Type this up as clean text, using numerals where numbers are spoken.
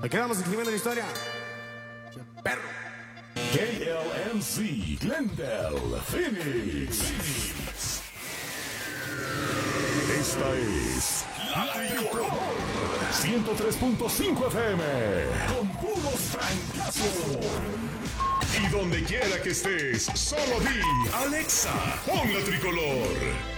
Ahí quedamos escribiendo la historia. Perro. KLMC, Glendale, Phoenix. Esta es La Tricolor 103.5 FM con puros francazos. Y donde quiera que estés, solo di Alexa, pon La Tricolor.